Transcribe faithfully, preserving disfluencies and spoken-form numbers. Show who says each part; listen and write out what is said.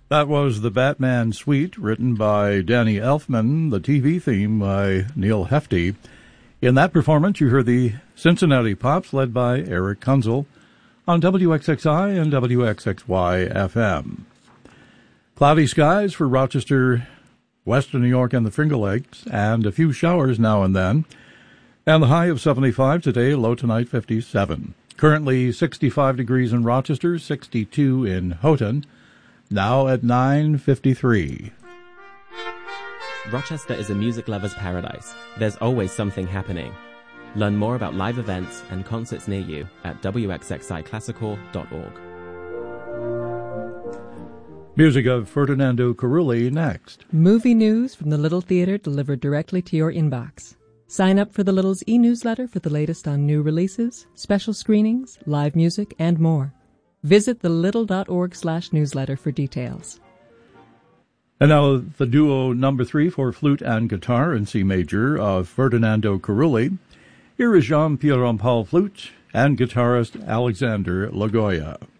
Speaker 1: That was the Batman Suite, written by Danny Elfman, the T V theme by Neil Hefti. In that performance, you heard the Cincinnati Pops, led by Eric Kunzel, on W X X I and W X X Y F M. Cloudy skies for Rochester, western New York, and the Finger Lakes, and a few showers now and then. And the high of seventy-five today, low tonight fifty-seven. Currently sixty-five degrees in Rochester, sixty-two in Houghton. Now at nine fifty-three.
Speaker 2: Rochester is a music lover's paradise. There's always something happening. Learn more about live events and concerts near you at W X X I classical dot org.
Speaker 1: Music of Ferdinando Carulli next.
Speaker 3: Movie news from the Little Theatre delivered directly to your inbox. Sign up for the Little's e-newsletter for the latest on new releases, special screenings, live music, and more. Visit the little dot org slash newsletter for details.
Speaker 1: And now the duo number three for flute and guitar in C major of Ferdinando Carulli. Here is Jean-Pierre Rampal flute and guitarist Alexander Lagoya.